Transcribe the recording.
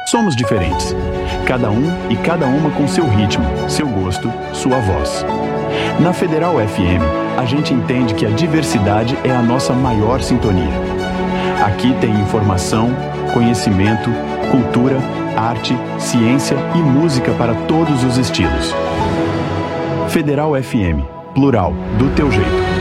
Somos diferentes. Cada um e cada uma com seu ritmo, seu gosto, sua voz. Na Federal FM, a gente entende que a diversidade é a nossa maior sintonia. Aqui tem informação, conhecimento, cultura, arte, ciência e música para todos os estilos. Federal FM, plural, do teu jeito.